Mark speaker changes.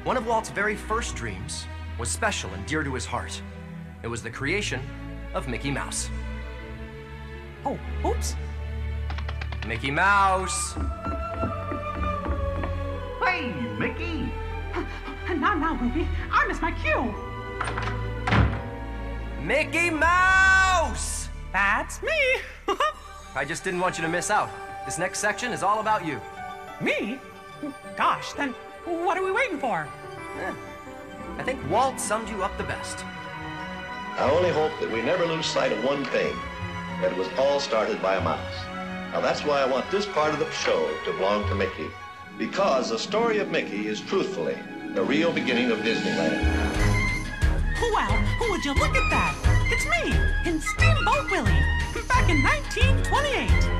Speaker 1: One of Walt's very first dreams was special and dear to his heart. It was the creation of Mickey Mouse.
Speaker 2: Oh, oops.
Speaker 1: Mickey Mouse!
Speaker 3: Hey, Mickey!
Speaker 2: Now, Ruby. I missed my cue.
Speaker 1: Mickey Mouse!
Speaker 2: That's me.
Speaker 1: I just didn't want you to miss out. This next section is all about you.
Speaker 2: Me? Gosh, then what are we waiting for?
Speaker 1: I think Walt summed you up the best.
Speaker 4: I only hope that we never lose sight of one thing, that it was all started by a mouse. Now that's why I want this part of the show to belong to Mickey, because the story of Mickey is truthfully the real beginning of Disneyland.
Speaker 2: Well, would you look at that? It's me, in Steamboat Willie, back in 1928.